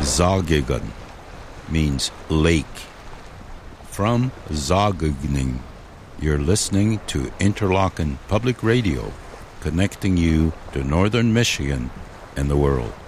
Zaugigan means lake. From Zaugigning, you're listening to Interlochen Public Radio, connecting you to northern Michigan and the world.